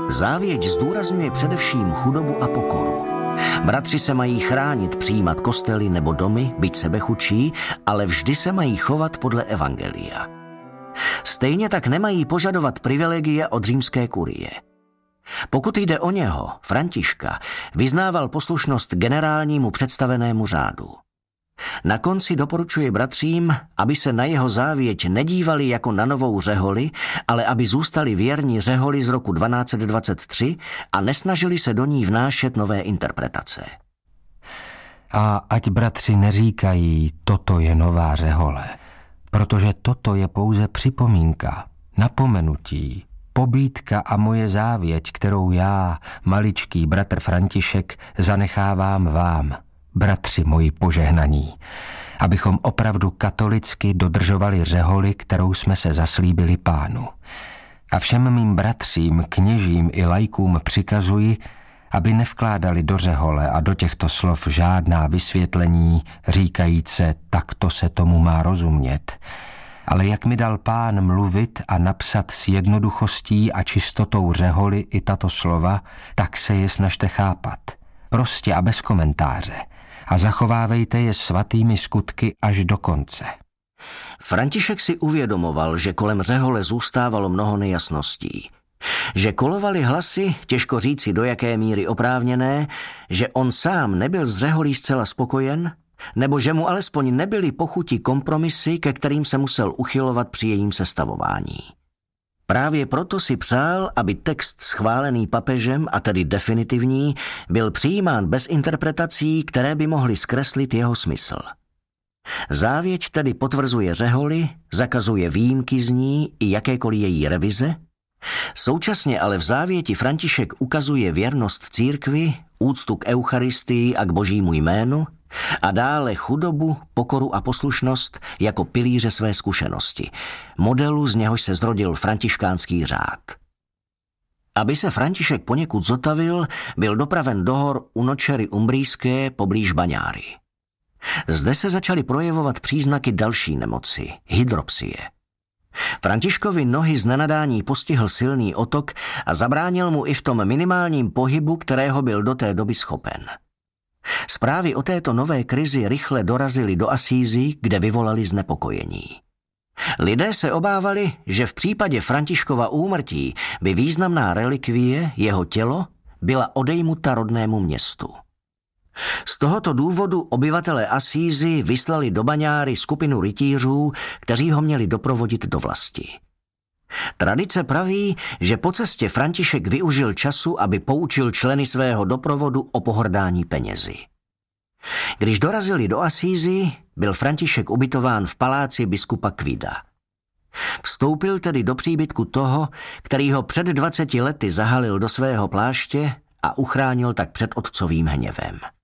Závěť zdůrazňuje především chudobu a pokoru. Bratři se mají chránit, přijímat kostely nebo domy, byť sebechudší, ale vždy se mají chovat podle evangelia. Stejně tak nemají požadovat privilegia od římské kurie. Pokud jde o něho, Františka, vyznával poslušnost generálnímu představenému řádu. Na konci doporučuje bratřím, aby se na jeho závěť nedívali jako na novou řeholi, ale aby zůstali věrni řeholi z roku 1223 a nesnažili se do ní vnášet nové interpretace. A ať bratři neříkají, toto je nová řehole, protože toto je pouze připomínka, napomenutí, pobídka a moje závěť, kterou já, maličký bratr František, zanechávám vám, bratři moji požehnaní, abychom opravdu katolicky dodržovali řeholi, kterou jsme se zaslíbili Pánu. A všem mým bratřím, kněžím i laikům přikazuji, aby nevkládali do řehole a do těchto slov žádná vysvětlení, říkajíce, takto se tomu má rozumět. Ale jak mi dal Pán mluvit a napsat s jednoduchostí a čistotou řeholi i tato slova, tak se je snažte chápat. Prostě a bez komentáře. A zachovávejte je svatými skutky až do konce. František si uvědomoval, že kolem řehole zůstávalo mnoho nejasností. Že kolovaly hlasy, těžko říci do jaké míry oprávněné, že on sám nebyl s řeholí zcela spokojen, nebo že mu alespoň nebyly pochutí kompromisy, ke kterým se musel uchylovat při jejím sestavování. Právě proto si přál, aby text schválený papežem, a tedy definitivní, byl přijímán bez interpretací, které by mohly zkreslit jeho smysl. Závěť tedy potvrzuje řeholi, zakazuje výjimky z ní i jakékoliv její revize, současně ale v závěti František ukazuje věrnost církvi, úctu k Eucharistii a k Božímu jménu a dále chudobu, pokoru a poslušnost jako pilíře své zkušenosti, modelu, z něhož se zrodil františkánský řád. Aby se František poněkud zotavil, byl dopraven do hor u Nočery Umbrijské poblíž Baňáry. Zde se začaly projevovat příznaky další nemoci, hydropsie. Františkovi nohy z nenadání postihl silný otok a zabránil mu i v tom minimálním pohybu, kterého byl do té doby schopen. Zprávy o této nové krizi rychle dorazily do Asízy, kde vyvolali znepokojení. Lidé se obávali, že v případě Františkova úmrtí by významná relikvie, jeho tělo, byla odejmuta rodnému městu. Z tohoto důvodu obyvatelé Asízy vyslali do Baňáry skupinu rytířů, kteří ho měli doprovodit do vlasti. Tradice praví, že po cestě František využil času, aby poučil členy svého doprovodu o pohrdání penězi. Když dorazili do Asízy, byl František ubytován v paláci biskupa Kvida. Vstoupil tedy do příbytku toho, který ho před 20 lety zahalil do svého pláště a uchránil tak před otcovým hněvem.